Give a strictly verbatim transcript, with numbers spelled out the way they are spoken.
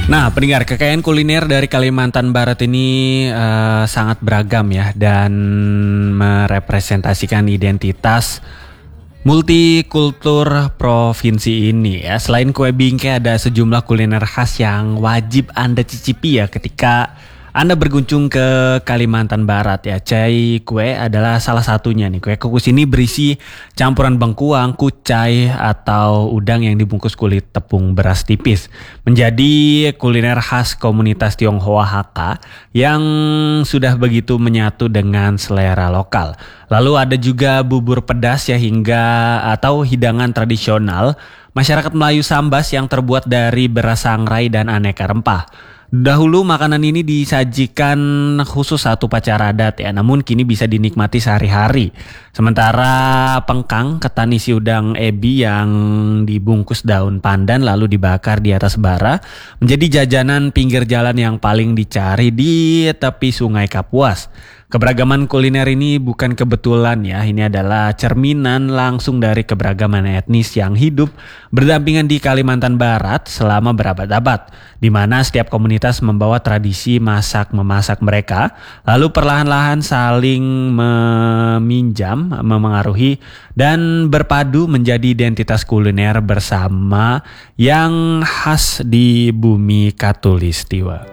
Nah, pendengar, kekayaan kuliner dari Kalimantan Barat ini eh, sangat beragam ya dan merepresentasikan identitas multikultur provinsi ini ya. Selain kue bingkai, ada sejumlah kuliner khas yang wajib Anda cicipi ya ketika Anda berkunjung ke Kalimantan Barat ya. Cai kue adalah salah satunya nih. Kue kukus ini berisi campuran bengkuang, kucai atau udang yang dibungkus kulit tepung beras tipis. Menjadi kuliner khas komunitas Tionghoa Hakka yang sudah begitu menyatu dengan selera lokal. Lalu ada juga bubur pedas ya hingga atau hidangan tradisional masyarakat Melayu Sambas yang terbuat dari beras sangrai dan aneka rempah. Dahulu makanan ini disajikan khusus satu upacara adat ya, namun kini bisa dinikmati sehari-hari. Sementara pengkang, ketan isi udang ebi yang dibungkus daun pandan lalu dibakar di atas bara, menjadi jajanan pinggir jalan yang paling dicari di tepi Sungai Kapuas. Keberagaman kuliner ini bukan kebetulan ya, ini adalah cerminan langsung dari keberagaman etnis yang hidup berdampingan di Kalimantan Barat selama berabad-abad, di mana setiap komunitas membawa tradisi masak-memasak mereka, lalu perlahan-lahan saling meminjam, memengaruhi, dan berpadu menjadi identitas kuliner bersama yang khas di bumi Katulistiwa.